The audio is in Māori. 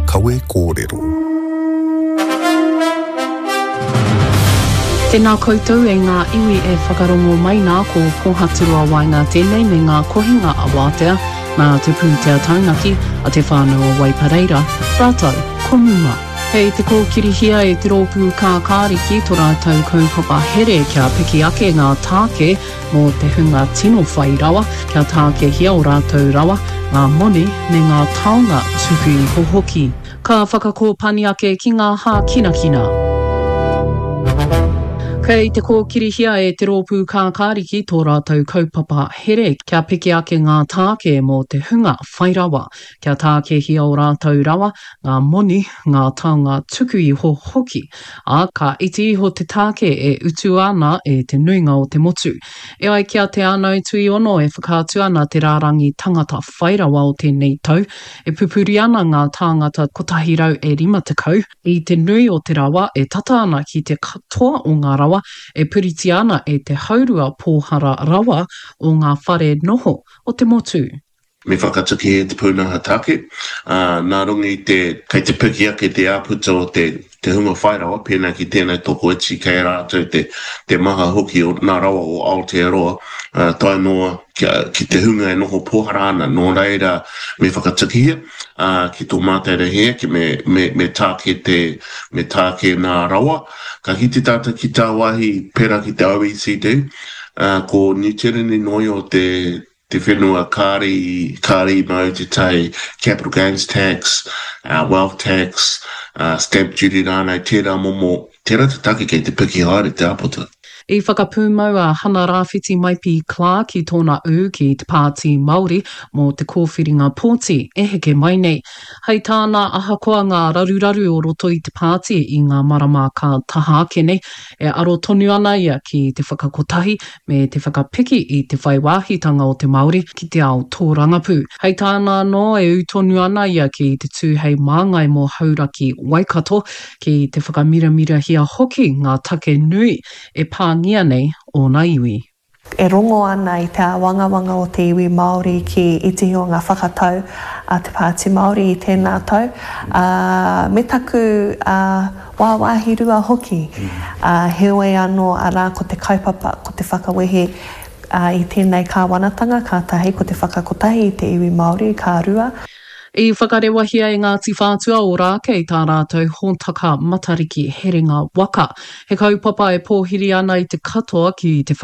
kawe kōrero. Tēnā koutou e ngā iwi e whakarongo mai nā ko Pōhaturua Wainga tēnei me ngā kohinga a Wātea nā te pūtea taunaki a te whānau Waipareira. Rātou, komuma. Hei te kōkirihia e te rōpū kākāriki tō rātou kaupapa here kia piki ake ngā tāke mō te hunga tino whai rawa, kia tāke hia o rātou rawa, ngā moni me ngā taonga tuku i hohoki. Ka whakakōpani ake ki ngā hā kinakina. Kei te kōkirihia e te rōpū kākāriki tō rātou kaupapa here kia piki ake ngā tāke mō te hunga whairawa. Kia tāke hia o rātou rawa, ngā moni, ngā taonga tuku i hohoki. A ka iti iho te tāke e utu ana e te nuinga o te motu. E ai kia te anau tui ono e whakātu ana te rārangi tangata whairawa o tēnei tau. E pupuri ana ngā tāngata kotahi rau e 50. I te nui o te rawa e tata ana ki te katoa o ngā rawa e puriti ana e te haurua pōhara rawa o ngā whare noho o te motu. Me whakatuki e te pūnaha take, nā rungi kei te piki ake te āputa o te hunga whairawa, pēnā ki tēnei toko iti kei rātou te maha hoki o nā rawa o Aotearoa, tai noa ki te hunga e noho pōhara ana, nō reira me whakatuki hea, ki tō māteira hea, ki me tāke nā rawa, ka hiti tāta ki tā wahi pera ki te OECD, ko New Zealand noi o te whenua kāri mau te tai capital gains tax, wealth tax, stamp duty rānei, tērā momo, tērā te take kei te piki haere te apota. I whakapūmau a Hana Rāwhiti Maipi Clark ki tōna ū ki te Pāti Māori mō te kōwhiringa Pōti e heke mai nei. Hei tāna ahakoa ngā raruraru o roto i te Pāti i ngā marama ka taha ake nei e aro tonu ana ia ki te whakakotahi me te whakapiki i te whaiwāhitanga o te Māori ki te ao tō rangapū. Hei tāna no e utonu ana ia ki te tūhei māngai mō hauraki Waikato ki te whakamiramira hia hoki ngā take nui e pāngia nei o nā iwi. E rongo ana i te wangawanga o te iwi Māori ki iti o ngā whakatau a te Pāti Māori i tēnā tau. Me taku wāwāhirua hoki. Heoi anō arā ko te kaupapa, ko te whakawehe i tēnei kāwanatanga, kātahi ko te whakakotahi i te iwi Māori, kā rua. I whakarewahia e Ngāti Whātua o Rāke i tā rātou hōntaka matariki heringa waka. He kaupapa e pōhiri ana i te katoa ki te